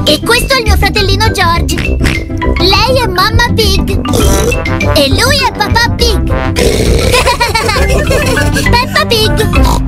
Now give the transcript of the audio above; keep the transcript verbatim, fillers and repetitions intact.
E questo è il mio fratellino George. Lei è Mamma Pig. E lui è Papà Pig. Peppa Pig.